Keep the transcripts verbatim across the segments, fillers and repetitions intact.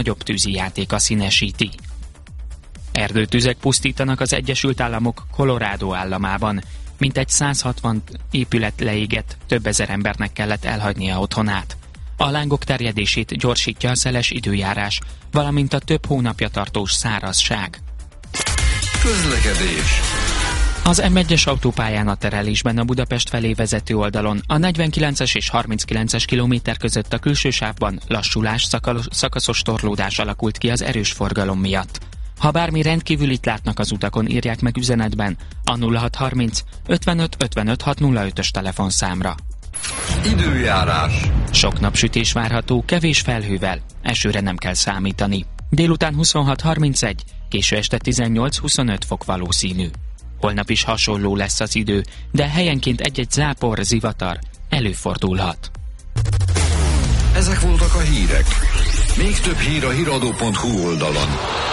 nagyobb tűzi játéka színesíti. Erdőtüzek pusztítanak az Egyesült Államok Colorado államában. Mintegy száz hatvan épület leégett, több ezer embernek kellett elhagynia otthonát. A lángok terjedését gyorsítja a szeles időjárás, valamint a több hónapja tartós szárazság. Közlekedés. Az em egyes autópályán a terelésben a Budapest felé vezető oldalon a negyvenkilences és harminckilences kilométer között a külső sávban lassulás, szakaszos torlódás alakult ki az erős forgalom miatt. Ha bármi rendkívülit látnak az utakon, írják meg üzenetben a nulla hat harminc ötvenöt ötvenöt hatszázötös telefonszámra. Időjárás. Sok napsütés várható, kevés felhővel, esőre nem kell számítani. Délután huszonhat harmincegy, késő este tizennyolc-huszonöt fok valószínű. Holnap is hasonló lesz az idő, de helyenként egy-egy zápor, zivatar előfordulhat. Ezek voltak a hírek. Még több hír a híradó pont hu oldalon.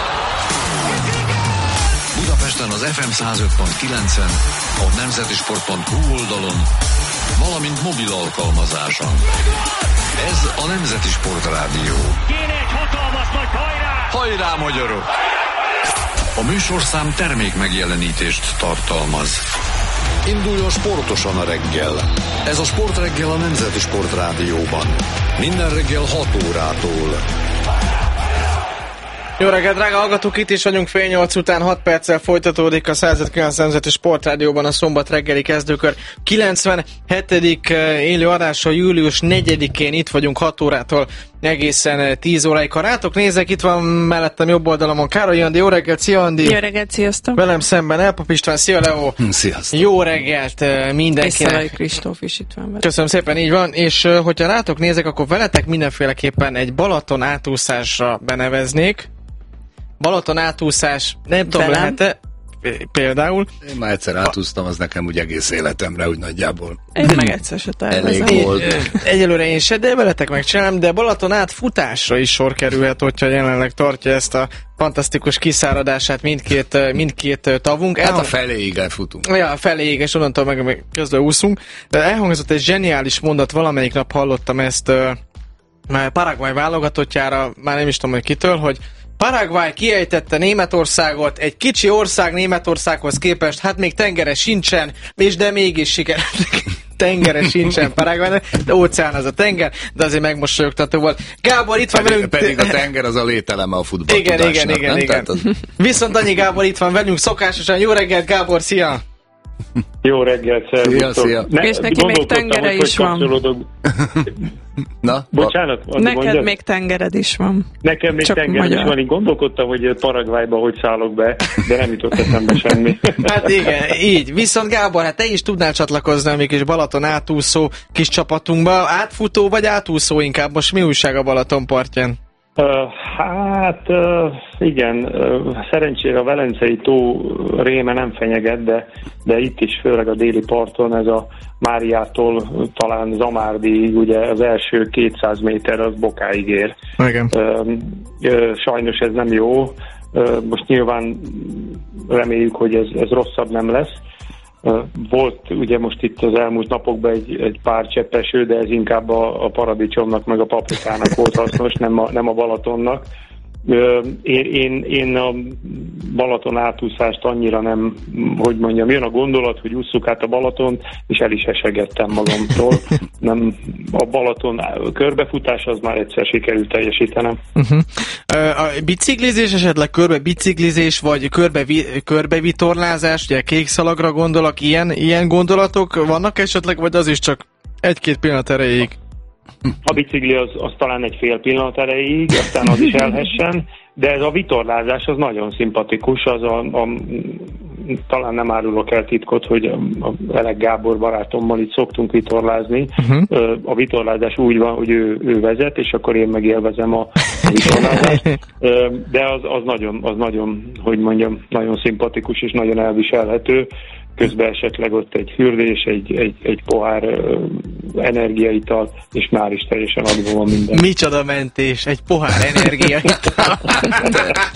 Budapesten az ef em száz öt pont kilencen, a nemzeti sport pont hu oldalon, valamint mobil alkalmazáson. Ez a Nemzeti Sportrádió. Kéne egy hatalmas nagy hajrá! Hajrá, magyarok! A műsorszám termék megjelenítést tartalmaz. Induljon sportosan a reggel. Ez a Sportreggel a Nemzeti Sportrádióban. Minden reggel hat órától. Jó reggelt, drága hallgatók, itt is vagyunk fél nyolc után, hat perccel folytatódik a száz kilenc Nemzeti Sportrádióban a szombat reggeli kezdőkör. kilencvenhetedik élő adással július negyedikén itt vagyunk hat órától egészen tíz óráig. Ha rátok nézek, itt van mellettem jobb oldalamon Károly Andi. Jó reggelt, szia Andi! Jó reggelt, sziasztok! Velem szemben Elpap István, szia Leo! Sziasztok! Jó reggelt mindenkinek! És Szalai Kristóf is itt van vele. Köszönöm szépen, így van, és hogyha rátok nézek, akkor veletek mindenféleképpen egy Balaton átúszásra beneveznék. Balaton átúszás, nem tudom, lehet-e például. Én már egyszer átúztam, az nekem úgy egész életemre, úgy nagyjából. Én meg egyszer se tervezem. Elég volt. Egyelőre én se, de veletek megcsinálom, de Balaton átfutásra is sor kerülhet, hogyha jelenleg tartja ezt a fantasztikus kiszáradását mindkét, mindkét tavunk. Hát a feléig elfutunk. Ja, a feléig, és onnantól meg, meg közben úszunk. De elhangzott egy zseniális mondat, valamelyik nap hallottam ezt uh, Paraguay válogatottjára, már nem is tudom, hogy kitől, hogy Paraguay kiejtette Németországot, egy kicsi ország Németországhoz képest, hát még tengere sincsen, és de mégis sikerült. Tengere sincsen Paraguaynak, de óceán az a tenger, de azért megmosolyogtató volt. Gábor, itt van pedig, velünk. Pedig a tenger az a lételeme a futballtudásnak. Igen, igen, igen, igen. Az... Viszont annyi Gábor itt van velünk, szokásosan. Jó reggelt, Gábor, szia! Jó reggelt, szervusztok! Szia, szia. Ne, és neki még tengere is van. Na, bocsánat? Neked mondjad? még tengered is van. Nekem még Csak tengered magyar. is van. Én gondolkodtam, hogy Paraguayba hogy szállok be, de nem jutott eszembe semmi. Hát igen, így. Viszont Gábor, hát te is tudnál csatlakozni a mi kis Balaton átúszó kis csapatunkba. Átfutó vagy átúszó inkább? Most mi újság a Balaton partján? Uh, hát uh, igen, uh, szerencsére a Velencei tó réme nem fenyeget, de, de itt is, főleg a déli parton, ez a Máriától talán Zamárdiig, ugye az első kétszáz méter az bokáig ér. Igen. Uh, uh, sajnos ez nem jó. Uh, most nyilván reméljük, hogy ez, ez rosszabb nem lesz. Uh, volt ugye most itt az elmúlt napokban egy, egy pár csepp eső, de ez inkább a, a paradicsomnak meg a paprikának volt hasznos, nem a, nem a Balatonnak. Uh, én, én, én a Balaton átúszást annyira nem, hogy mondjam, jön a gondolat, hogy ússzuk át a Balatont, és el is esegettem magamtól. Nem, a Balaton körbefutás az már egyszer sikerült teljesítenem. Uh-huh. A biciklizés, esetleg körbe biciklizés, vagy körbe, körbevitorlázás, ugye kék szalagra gondolok, ilyen, ilyen gondolatok vannak esetleg, vagy az is csak egy-két pillanat erejéig? A bicikli az, az talán egy fél pillanat erejéig, aztán az is elhessen, de ez a vitorlázás az nagyon szimpatikus, az a, a, talán nem árulok el titkot, hogy a, a Elek Gábor barátommal itt szoktunk vitorlázni. Uh-huh. A vitorlázás úgy van, hogy ő, ő vezet, és akkor én meg élvezem a, a vitorlázást, de az, az, nagyon, az nagyon, hogy mondjam, nagyon szimpatikus és nagyon elviselhető. Közben esetleg ott egy fürdés, egy, egy, egy pohár uh, energiaital, és már is teljesen adva van minden. Micsoda mentés, egy pohár energiaital.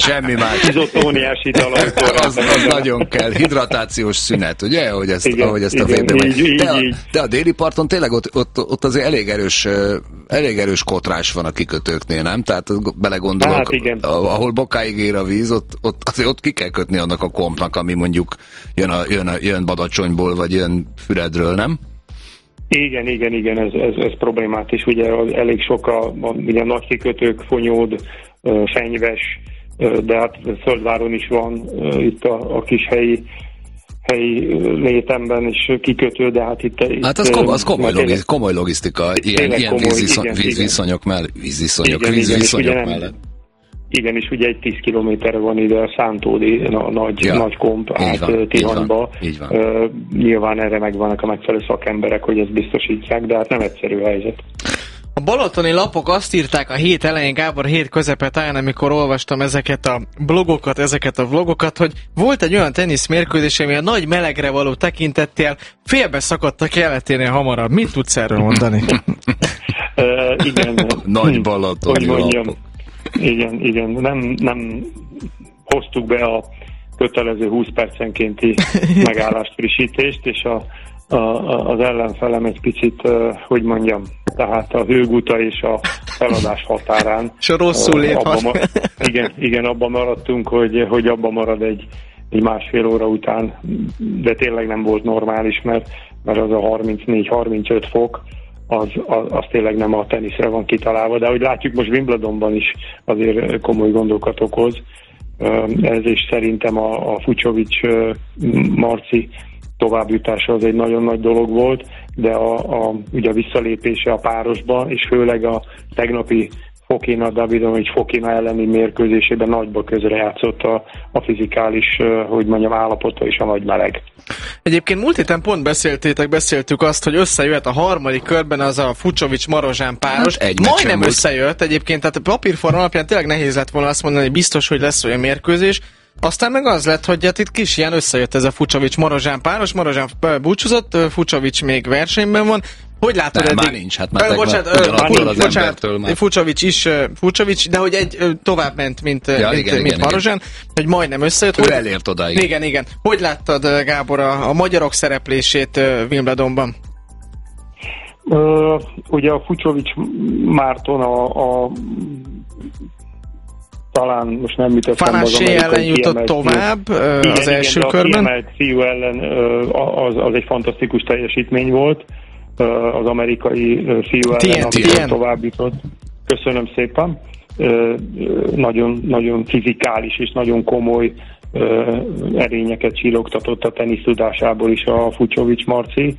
Semmi más. Izotóniás ital, az, az nagyon kell. Hidratációs szünet, ugye? Ahogy ezt, igen, ahogy ezt igen, a félbe így, így, de, a, így. de a déli parton tényleg ott, ott, ott azért elég erős, elég erős kotrás van a kikötőknél, nem? Tehát belegondolok, hát igen. ahol bokáig ér a víz, ott, ott, azért ott ki kell kötni annak a kompnak, ami mondjuk jön, a, jön, a, jön Badacsonyból, vagy jön Füredről, nem? Igen, igen, igen, ez, ez, ez problémás. Ugye elég sok a, a, ugye nagy kikötők, Fonyód, Fenyves, de hát Földváron is van itt a, a kis helyi helyi létemben is kikötő, de hát itt... Hát az, kom- az komoly, logiz- komoly logisztika, ilyen, ilyen vízviszony- vízviszonyok mellett, vízviszonyok, igen, vízviszonyok igen, mellett. Igen, és ugye egy tíz kilométerre van ide a Szántódi, a nagy, ja, nagy komp át Tihanyba. Uh, nyilván erre megvannak a megfelelő szakemberek, hogy ezt biztosítják, de hát nem egyszerű helyzet. A balatoni lapok azt írták a hét elején, Gábor, hét közepe táján, amikor olvastam ezeket a blogokat, ezeket a vlogokat, hogy volt egy olyan teniszmérkőzés, ami a nagy melegre való tekintettel félbeszakadt a keleténél hamarabb. Mit tudsz erről mondani? uh, igen. Nagy balatoni lapok. Igen, igen. Nem, nem hoztuk be a kötelező húsz percenkénti megállást, frissítést, és a A, az ellenfelem egy picit, uh, hogy mondjam, tehát a hőguta és a feladás határán. És a rosszul lép. Uh, ma- igen, igen, abban maradtunk, hogy, hogy abban marad egy, egy másfél óra után, de tényleg nem volt normális, mert, mert az a harmincnégy-harmincöt fok, az, az, az tényleg nem a teniszre van kitalálva, de ahogy látjuk, most Wimbledonban is azért komoly gondokat okoz. Uh, ez is szerintem a, a Fucsovics uh, Marci továbbjutása az egy nagyon nagy dolog volt, de a, a, ugye a visszalépése a párosba, és főleg a tegnapi Fokina Davidovics Fokina elleni mérkőzésében nagyba közrejátszott a, a fizikális, hogy mondjam, állapota és a nagy meleg. Egyébként múlt héten pont beszéltétek, beszéltük azt, hogy összejöhet a harmadik körben az a Fucsovics-Marozsán páros. Hát majdnem összejött egyébként, tehát a papírforma alapján tényleg nehéz lett volna azt mondani, hogy biztos, hogy lesz olyan mérkőzés. Aztán meg az lett, hogy hát itt kis ilyen összejött ez a Fucsovics-Marozsán páros, Marozsán búcsúzott, Fucsovics még versenyben van. Hogy látod nem, eddig? Már nincs, hát már uh, bocsánat, uh, uh, bocsánat már. Fucsovics is, uh, Fucsovics, de hogy egy uh, tovább ment, mint, ja, mint, igen, mint igen, Marozsán, igen. hogy majdnem összejött. Ő hogy... elért odáig. Igen, igen. Hogy láttad, Gábor, a, a magyarok szereplését uh, Wimbledonban? Uh, ugye a Fucsovics Márton a, a talán most nem jut eszembe az amerikai ellen jutott tovább fiú. Az igen, első igen, körben. A fiú ellen az, az egy fantasztikus teljesítmény volt. Az amerikai fiú ellen, ami tovább jutott. Köszönöm szépen. Nagyon, nagyon fizikális és nagyon komoly erényeket csillogtatott a tenisz tudásából is a Fucsovics Marci.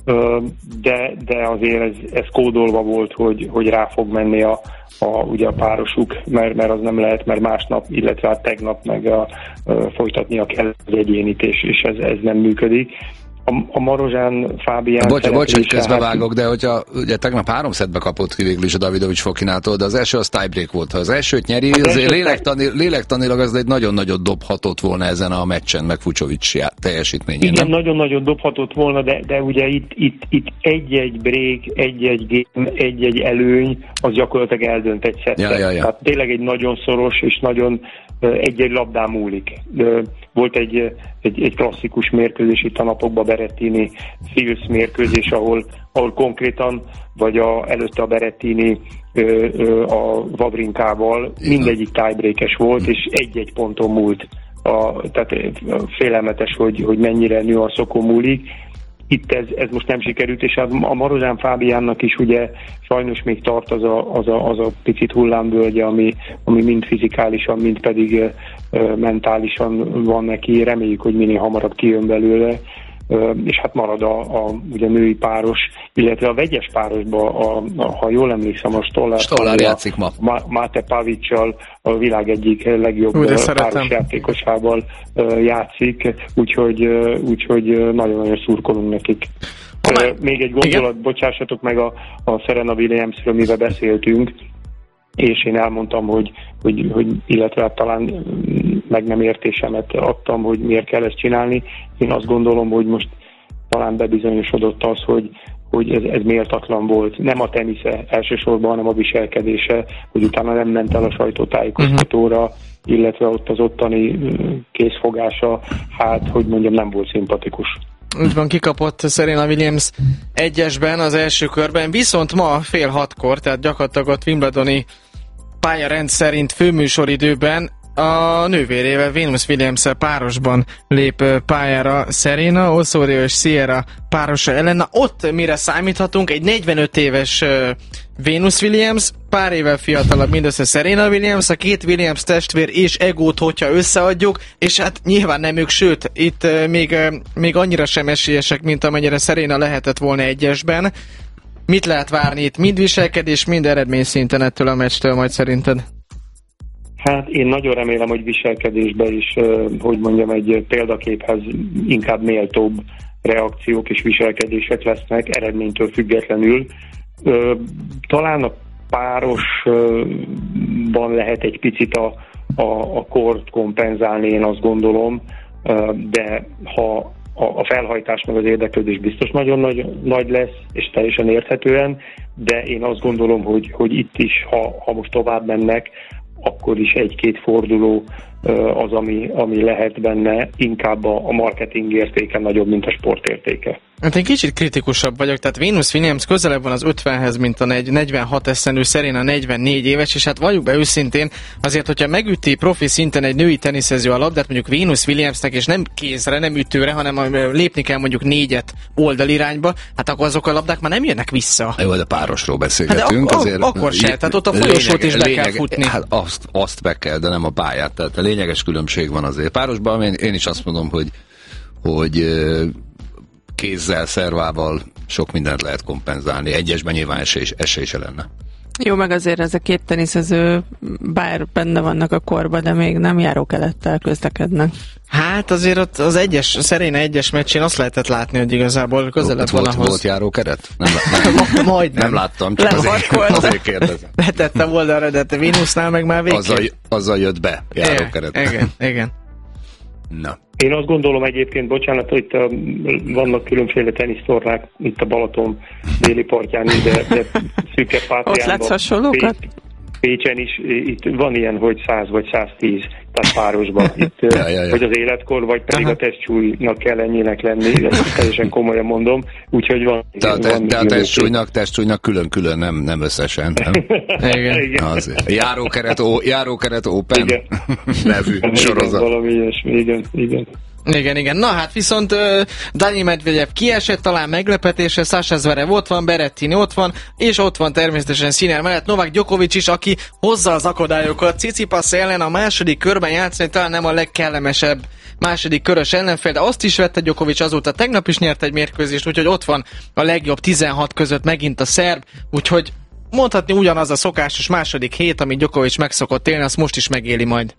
De, de azért ez, ez kódolva volt, hogy, hogy rá fog menni a, a, ugye a párosuk, mert, mert az nem lehet, mert másnap, illetve hát tegnap meg a, a, folytatnia kell az egyénit, és, és ez, ez nem működik. A, a Marozsán Fábián... Bocs, bocs, hogy közbevágok, de hogyha ugye tegnap három szettbe kapott ki végül is a Davidovics Fokinától, de az első az tiebreak volt. Ha az elsőt nyeri, az azért lélektani, lélektanilag az egy nagyon-nagyon dobhatott volna ezen a meccsen, meg Fucsovics teljesítményén. Igen, nagyon-nagyon dobhatott volna, de, de ugye itt, itt, itt egy-egy break, egy-egy game, egy-egy előny, az gyakorlatilag eldönt egy szettet. Ja, ja, ja. Tehát tényleg egy nagyon szoros és nagyon egy-egy labdán múlik. Volt egy, egy, egy klasszikus mérkőzés itt a napokban, Berrettini Fils mérkőzés, ahol, ahol konkrétan, vagy a, előtte a Berrettini ö, ö, a Wawrinkával mindegyik tiebreakes volt, és egy-egy ponton múlt. A, tehát félelmetes, hogy, hogy mennyire nüanszokon múlik. Itt ez, ez most nem sikerült, és a Marozsán Fábiánnak is ugye sajnos még tart az a, az a, az a picit hullámvölgye, ami, ami mind fizikálisan, mind pedig uh, mentálisan van neki. Reméljük, hogy minél hamarabb kijön belőle, uh, és hát marad a, a ugye női páros, illetve a vegyes párosban, a, a, ha jól emlékszem, a Stollár, Stollár játszik ma. Ma, Máté Pavicsal, a világ egyik legjobb Úgy, páros játékosával uh, játszik, úgyhogy, uh, úgyhogy nagyon-nagyon szurkolunk nekik. Uh, még egy gondolat, igen? Bocsássatok meg a, a Serena Williamsről, mivel beszéltünk, és én elmondtam, hogy, hogy, hogy illetve talán meg nem értésemet adtam, hogy miért kell ezt csinálni. Én azt gondolom, hogy most talán bebizonyosodott az, hogy, hogy ez, ez méltatlan volt. Nem a tenisze elsősorban, hanem a viselkedése, hogy utána nem ment el a sajtótájékoztatóra, illetve ott az ottani készfogása, hát, hogy mondjam, nem volt szimpatikus. Úgy van, kikapott Serena Williams egyesben az első körben, viszont ma fél hatkor, tehát gyakorlatilag ott Wimbledoni pályarend szerint főműsoridőben a nővérével, Venus Williams-szel párosban lép pályára Serena, Osorio és Sierra párosa ellen. Na ott mire számíthatunk? Egy negyvenöt éves Venus Williams, pár évvel fiatalabb mindössze Serena Williams, a két Williams testvér és egót, hogyha összeadjuk, és hát nyilván nem ők, sőt, itt még, még annyira sem esélyesek, mint amennyire Serena lehetett volna egyesben. Mit lehet várni itt? Mind viselkedés, mind eredmény szinten ettől a meccstől majd szerinted? Hát én nagyon remélem, hogy viselkedésben is, hogy mondjam, egy példaképhez inkább méltóbb reakciók és viselkedések lesznek, eredménytől függetlenül. Talán a párosban lehet egy picit a, a, a kort kompenzálni, én azt gondolom, de ha a felhajtás meg az érdeklődés biztos nagyon nagy, nagy lesz, és teljesen érthetően, de én azt gondolom, hogy, hogy itt is, ha, ha most tovább mennek, akkor is egy-két forduló az, ami, ami lehet benne, inkább a, a marketing értéke nagyobb, mint a sport értéke. Hát én kicsit kritikusabb vagyok, tehát Venus Williams közelebb van az ötvenhez, mint a negyvenhat eszenő, Serena negyvennégy éves, és hát valljuk be őszintén, azért, hogyha megüti profi szinten egy női teniszező a labdát, mondjuk Venus Williamsnek, és nem kézre, nem ütőre, hanem lépni kell mondjuk négyet oldalirányba, hát akkor azok a labdák már nem jönnek vissza. Jó, de párosról beszélgetünk. Hát, azért akkor se, tehát ott a folyosót is be lényeg, kell futni. Hát azt, azt be kell, de nem a pályát, tehát a lényeges különbség van azért. Párosban én, én is azt mondom, hogy, hogy kézzel, szervával sok mindent lehet kompenzálni. Egyesben nyilván esély, esély se lenne. Jó, meg azért ez a két teniszező, bár benne vannak a korba, de még nem járókelettel közlekednek. Hát azért ott az egyes, a Serena egyes meccsén azt lehetett látni, hogy igazából közelebb van ahhoz. Volt járókeret? Nem, nem, Majd nem. nem láttam, csak azért, azért kérdezem. Letette oldalra, de te Venusnál meg már végképp. Azzal, azzal jött be járókeret. Igen, igen. Na. Én azt gondolom egyébként, bocsánat, hogy itt a, vannak különféle tenisztornák itt a Balaton déli partján, de, de szűke pátriánban. Ott látsz hasonlókat? Pécsen is itt van ilyen, hogy száz vagy száztíz, tehát párosban. Itt, ja, ja, ja. Vagy az életkor, vagy pedig Aha. a testsúlynak kell ennyinek lenni, ezt teljesen komolyan mondom, úgyhogy van. De, van, de, van de a testsúlynak, testsúlynak külön-külön, nem, nem összesen, nem? Igen. Igen. Az, járókeret, ó, járókeret Open igen. nevű sorozat. Igen, valami ilyesmi, igen, igen. Igen, igen. Na hát viszont uh, Dani Medvedev kiesett, talán meglepetése, Sasha Zverev ott van, Berrettini ott van, és ott van természetesen Sinner mellett Novak Djokovic is, aki hozza az akadályokat. Tsitsipas ellen a második körben játszani talán nem a legkellemesebb második körös ellenfél, de azt is vette Djokovic, azóta tegnap is nyert egy mérkőzést, úgyhogy ott van a legjobb tizenhat között megint a szerb, úgyhogy mondhatni ugyanaz a szokásos második hét, amit Djokovic megszokott élni, azt most is megéli majd.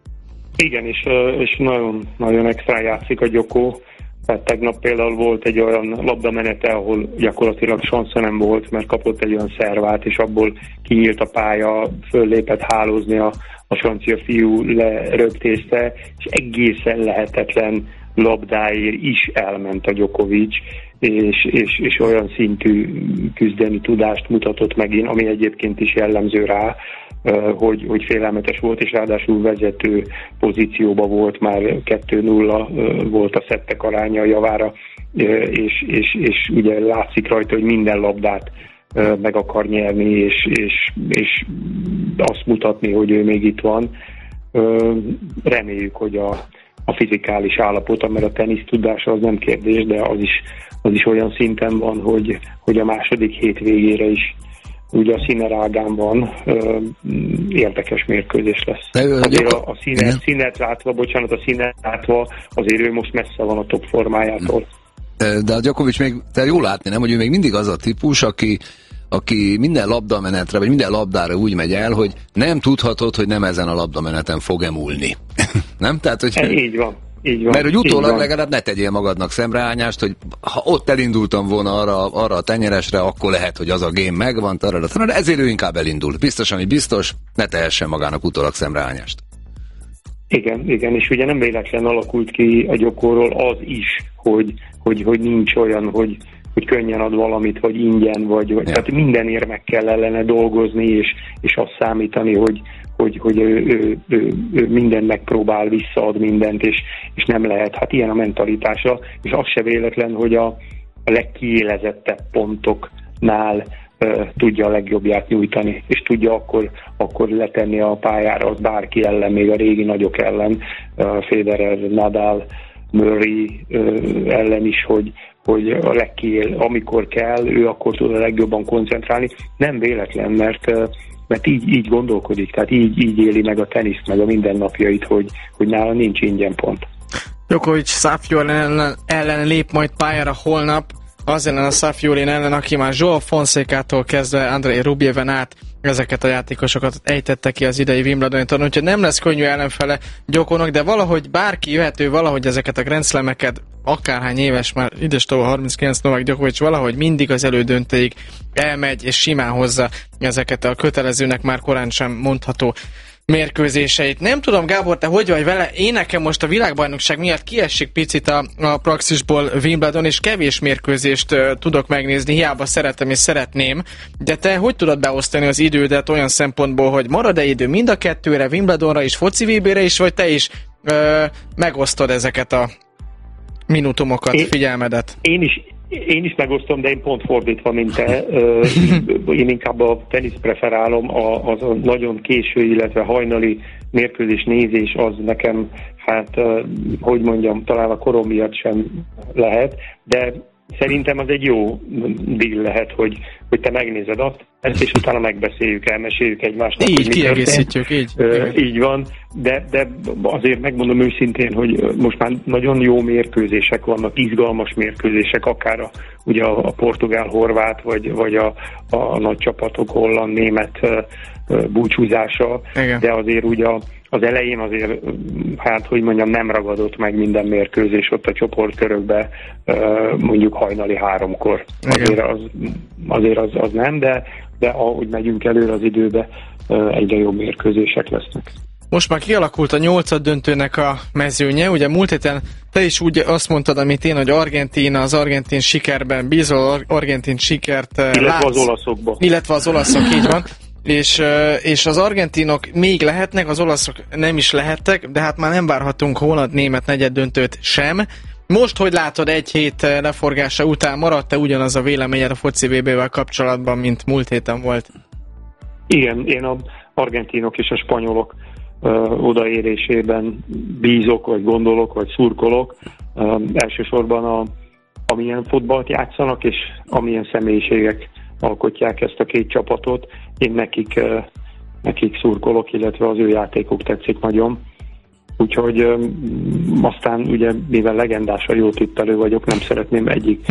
Igen, és, és nagyon, nagyon extra játszik a Djoko. Tehát tegnap például volt egy olyan labdamenete, ahol gyakorlatilag sansza nem volt, mert kapott egy olyan szervát, és abból kinyílt a pálya, föllépett hálózni a, a francia fiú, lerögtészte, és egészen lehetetlen labdáért is elment a Djokovic, és, és, és olyan szintű küzdeni tudást mutatott megint, ami egyébként is jellemző rá, hogy, hogy félelmetes volt, és ráadásul vezető pozícióban volt, már kettő nulla volt a szettek aránya javára, és, és, és ugye látszik rajta, hogy minden labdát meg akar nyerni, és, és, és azt mutatni, hogy ő még itt van. Reméljük, hogy a, a fizikális állapota, mert a tenisz tudása az nem kérdés, de az is, az is olyan szinten van, hogy, hogy a második hét végére is ugye a Sinner ágában ö, érdekes mérkőzés lesz. Azért a, a Sinner, Sinnert látva, bocsánat, a Sinnert látva, azért ő most messze van a top formájától. De a Djokovic még, te jól látni, nem, hogy ő még mindig az a típus, aki, aki minden labdamenetre, vagy minden labdára úgy megy el, hogy nem tudhatod, hogy nem ezen a labdameneten fog-e múlni. Nem? Tehát, hogy... E, így van. Így van, mert hogy utólag legalább ne tegyél magadnak szemreányást, hogy ha ott elindultam volna arra, arra a tenyeresre, akkor lehet, hogy az a game megvan, tarara, de ezért ő inkább elindul. Biztos, ami biztos, ne tehessen magának utólag szemreányást. Igen, igen, és ugye nem véletlen alakult ki a Djokóról az is, hogy, hogy, hogy nincs olyan, hogy, hogy könnyen ad valamit, vagy ingyen, vagy, vagy ja. Tehát mindenért meg kell ellene dolgozni, és, és azt számítani, hogy, hogy, hogy ő, ő, ő, ő mindent megpróbál, visszaad mindent, és, és nem lehet. Hát ilyen a mentalitása, és az se véletlen, hogy a, a legkiélezettebb pontoknál uh, tudja a legjobbját nyújtani, és tudja akkor, akkor letenni a pályára az bárki ellen, még a régi nagyok ellen, uh, Federer, Nadal, Murray uh, ellen is, hogy, hogy a legkiél, amikor kell, ő akkor tud a legjobban koncentrálni. Nem véletlen, mert uh, mert így, így gondolkodik, tehát így, így éli meg a teniszt, meg a mindennapjait, hogy, hogy nála nincs ingyen pont. Djokovic Safiullin ellen, ellen lép majd pályára holnap, az ellen a Safiullin ellen, aki már Joao Fonsecától kezdve Andrei Rubleven át ezeket a játékosokat ejtette ki az idei Wimbledoni tornán, úgyhogy nem lesz könnyű ellenfele Djokovic, de valahogy bárki jöhető, valahogy ezeket a Grand Slameket, akárhány éves már, idestova harminckilenc Novák Djokovic valahogy mindig az elődöntőig elmegy, és simán hozza ezeket a kötelezőnek már korán sem mondható mérkőzéseit. Nem tudom, Gábor, te hogy vagy vele? Én nekem most a világbajnokság miatt kiesik picit a, a praxisból Wimbledon, és kevés mérkőzést uh, tudok megnézni, hiába szeretem és szeretném, de te hogy tudod beosztani az idődet olyan szempontból, hogy marad-e idő mind a kettőre, Wimbledonra is, foci vé bére is, vagy te is uh, megosztod ezeket a minutumokat, én, figyelmedet? Én is Én is megosztom, de én pont fordítva, mint te. Én inkább a teniszt preferálom, az a nagyon késő, illetve hajnali mérkőzés nézés az nekem, hát, hogy mondjam, talán a korom miatt sem lehet, de szerintem az egy jó deal lehet, hogy, hogy te megnézed azt, ezt és utána megbeszéljük, elmeséljük egymásnak. Így kiegészítjük, így. Uh, így van, de, de azért megmondom őszintén, hogy most már nagyon jó mérkőzések vannak, izgalmas mérkőzések, akár a, ugye a, a portugál-horvát, vagy, vagy a, a nagy csapatok holland-német uh, uh, búcsúzása, igen. De azért ugye a az elején azért, hát hogy mondjam, nem ragadott meg minden mérkőzés ott a csoportkörökbe, mondjuk hajnali háromkor. Azért az, azért az, az nem, de, de ahogy megyünk előre az időbe, egyre jobb mérkőzések lesznek. Most már kialakult a nyolcad döntőnek a mezőnye, ugye múlt héten te is úgy azt mondtad, amit én, hogy Argentína, az argentin sikerben bízol, argentin sikert illetve látsz. az olaszokba. Illetve az olaszok, így van. És, és az argentinok még lehetnek, az olaszok nem is lehettek, de hát már nem várhatunk holland-német negyed döntőt sem. Most, hogy látod egy hét leforgása után, maradt-e ugyanaz a véleményed a foci vé bével kapcsolatban, mint múlt héten volt? Igen, én az argentinok és a spanyolok uh, odaérésében bízok, vagy gondolok, vagy szurkolok. Uh, elsősorban a, amilyen futballt játszanak, és amilyen személyiségek alkotják ezt a két csapatot. Én nekik, nekik szurkolok, illetve az ő játékuk tetszik nagyon. Úgyhogy aztán ugye, mivel legendásra jó tippelő vagyok, nem szeretném egyik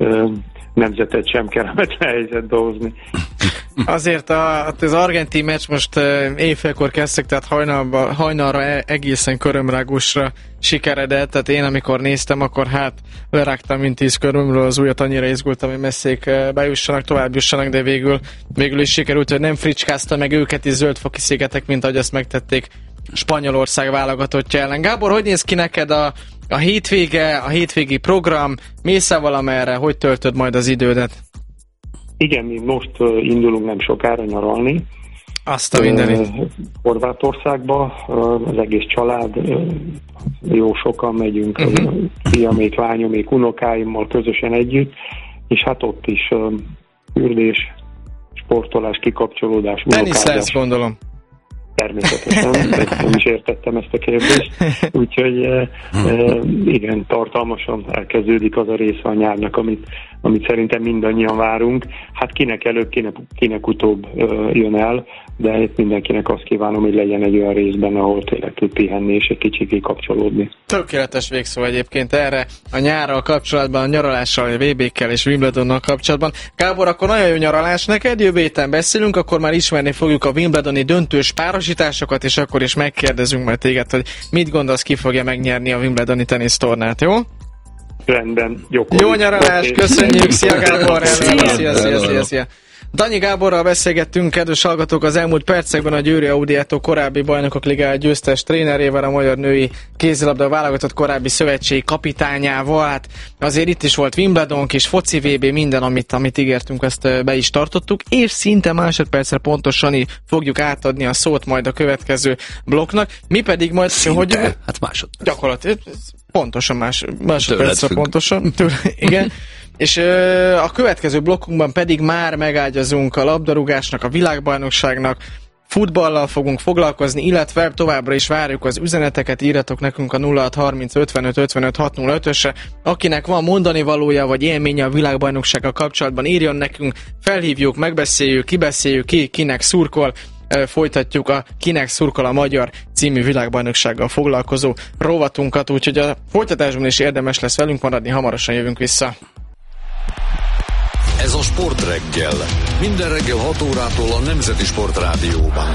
nemzetet sem kellemetlen helyzetbe hozni. Azért a, az argentin meccs most éjfélkor kezdtek, tehát hajnalba, hajnalra egészen körömrágusra sikeredett, tehát én amikor néztem, akkor hát lerágtam mint tíz körömről az ujjat, annyira izgultam, hogy messzék bejussanak, tovább jussanak, de végül, végül is sikerült, hogy nem fricskázta meg őket is zöldfoki szigetek, mint ahogy azt megtették Spanyolország válogatottja ellen. Gábor, hogy néz ki neked a, a hétvége, a hétvégi program? Mész-e valamerre? Hogy töltöd majd az idődet? Igen, mi most uh, indulunk nem sokára nyaralni. Azt a mindenit. Uh, Horvátországba, uh, az egész család, uh, jó sokan megyünk, uh-huh. uh, fiamék, lányomék, unokáimmal közösen együtt, és hát ott is uh, fürdés, sportolás, kikapcsolódás, tenisz lesz, gondolom. Természetesen, nem is értettem ezt a kérdést. Úgyhogy e, e, igen, tartalmasan elkezdődik az a része a nyárnak, amit, amit szerintem mindannyian várunk. Hát kinek előbb, kinek, kinek utóbb e, jön el, de itt mindenkinek azt kívánom, hogy legyen egy olyan részben, ahol tényleg tud pihenni és egy kicsit kikapcsolódni. Tökéletes végszó egyébként erre a nyárral kapcsolatban, a nyaralással, a vé békkel és Wimbledonnal kapcsolatban. Gábor, akkor nagyon jó nyaralás neked, jövő héten beszélünk, akkor már ismerni fogjuk a Wimbledoni döntős párosításokat, és akkor is megkérdezünk majd téged, hogy mit gondolsz, ki fogja megnyerni a Wimbledoni tenisztornát, jó? Rendben, jó. Jó nyaralás, köszönjük, szia Gábor, szia, szia, szia, szia, szia. Danyi Gáborral beszélgettünk, kedves hallgatók, az elmúlt percekben a Győri Audiato korábbi Bajnokok Ligája győztes trénerével, a magyar női kézilabda válogatott korábbi szövetségi kapitányával. Hát azért itt is volt Wimbledon, kis foci vé bé, minden, amit, amit ígértünk, ezt be is tartottuk, és szinte másodpercre pontosan így fogjuk átadni a szót majd a következő blokknak. Mi pedig majd... Szinte? Hogy, hát másodperc. Gyakorlatilag pontosan más, másodpercre pontosan. Tőle, igen. És ö, a következő blokkunkban pedig már megágyazunk a labdarúgásnak, a világbajnokságnak, futballal fogunk foglalkozni, illetve továbbra is várjuk az üzeneteket, írjatok nekünk a nulla hat harminc ötvenöt ötvenöt hat nulla ötösre, akinek van mondani valója vagy élménye a világbajnoksággal kapcsolatban, írjon nekünk, felhívjuk, megbeszéljük, kibeszéljük ki, kinek szurkol, folytatjuk a Kinek szurkol a magyar című világbajnoksággal foglalkozó rovatunkat, úgyhogy a folytatásban is érdemes lesz velünk maradni, hamarosan jövünk vissza. Ez a Sportreggel. Minden reggel hat órától a Nemzeti Sportrádióban.